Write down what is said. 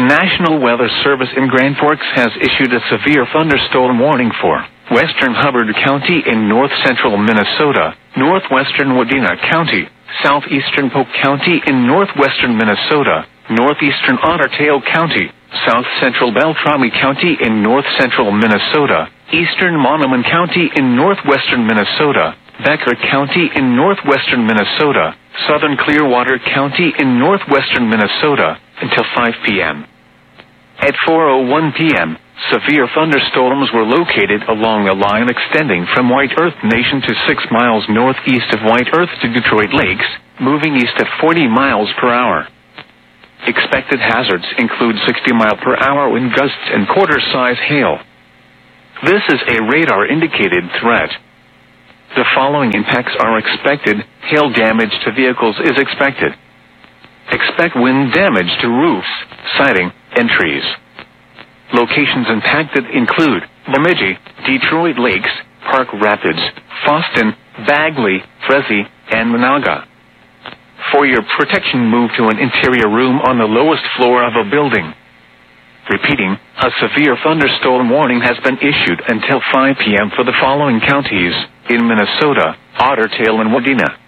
National Weather Service in Grand Forks has issued a severe thunderstorm warning for western Hubbard County in north-central Minnesota, northwestern Wadena County, southeastern Polk County in northwestern Minnesota, northeastern Otter Tail County, south-central Beltrami County in north-central Minnesota, eastern Monoman County in northwestern Minnesota, Becker County in northwestern Minnesota, southern Clearwater County in northwestern Minnesota, until 5 p.m. At 4:01 p.m., severe thunderstorms were located along a line extending from White Earth Nation to 6 miles northeast of White Earth to Detroit Lakes, moving east at 40 miles per hour. Expected hazards include 60-mile-per-hour wind gusts and quarter-size hail. This is a radar-indicated threat. The following impacts are expected. Hail damage to vehicles is expected. Expect wind damage to roofs, siding, and trees. Locations impacted include Bemidji, Detroit Lakes, Park Rapids, Fosston, Bagley, Frezi, and Monaga. For your protection, move to an interior room on the lowest floor of a building. Repeating, a severe thunderstorm warning has been issued until 5 p.m. for the following counties in Minnesota: Otter Tail and Wadena.